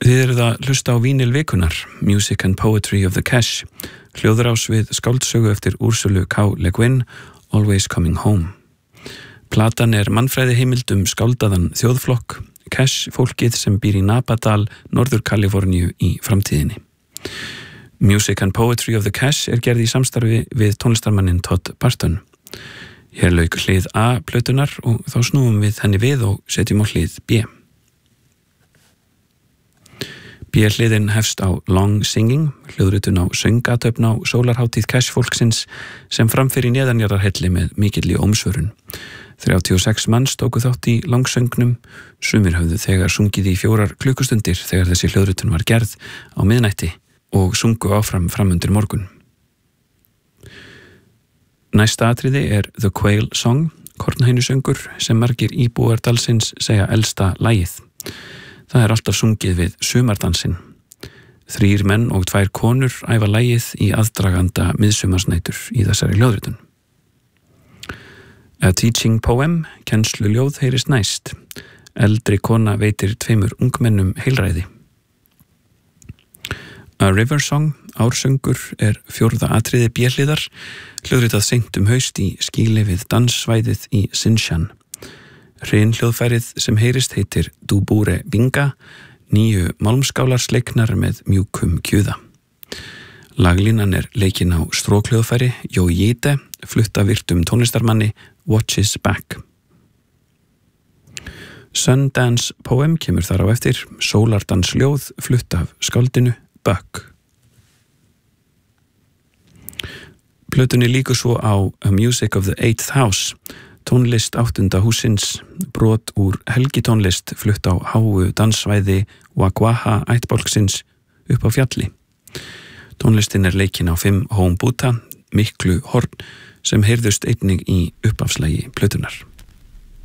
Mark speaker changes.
Speaker 1: Þið eruð að hlusta á Vínil vikunnar, Music and Poetry of the Cash, hljóðrás við skáldsögu eftir Úrsulu K. Le Guin, Always Coming Home. Platan er mannfræði heimild skáldaðan þjóðflokk, Cash fólkið sem býr í Napadal, Norður Kaliforníu í framtíðinni. Music and Poetry of the Cash er gerð í samstarfi við tónlistarmannin Todd Barton. Hér lauk hlið A plötunar og þá snúum við henni við og setjum á hlið B. B-hliðin hefst á Long Singing, hljóðritun á söngatöfn á sólarhátíð Cash fólksins sem framfyrir neðanjarðarhelli með mikilli ómsvörun. 36 manns tóku þátt í langsöngnum, sumir höfðu þegar sungið í 4 klukkustundir þegar þessi hljóðritun var gerð á miðnætti og sungu áfram framundir morgun. Næsta atriði er The Quail Song, kornhænusöngur sem margir íbúar dalsins segja elsta lagið. Það er alltaf sungið við sumardansinn. 3 menn og 2 konur æfa lagið í aðdraganda miðsumarsnætur í þessari hljóðritun. A Teaching Poem, kennsluljóð heyrist næst. Eldri kona veitir 2 ungmennum heilræði. A River Song, ársöngur, er 4. atriði B-hliðar, hljóðritað seint haust í skýli við danssvæðið í Sinshan. Hljóðfærið sem heyrist heitir Dubure Binga, 9 málmskálar sleiknar með mjúkum kjúða. Laglínan er leikin á strókhljóðfæri Jójite, flutta virtum tónlistarmanni Watches Back. Sundance Poem kemur þar á eftir, sólardansljóð flutt af skáldinu Buck. Plötunni líkur svo á A Music of the 8th House, tónlist 8. hússins, brot úr helgitónlist flutt á háu danssvæði Wagwaha ættbálksins upp á fjalli. Tónlistin er leikin á 5 hómbuta, miklu horn, sem heyrðust einnig í uppafslagi plötunar.